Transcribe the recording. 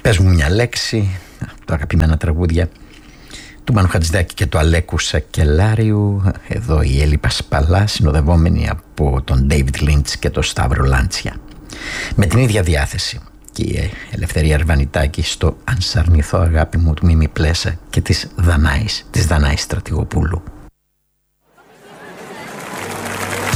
Πες μου μια λέξη, το αγαπημένα τραγούδια του Μάνου Χατζηδάκη και του Αλέκου Σακελάριου. Εδώ η Έλλη Πασπαλά, συνοδευόμενη από τον David Lynch και τον Σταύρο Λάντσια. Με την ίδια διάθεση και η Ελευθερία Αρβανιτάκη στο «Αν σ' αρνηθώ αγάπη μου» του Μίμη Πλέσα και της Δανάης Στρατηγοπούλου.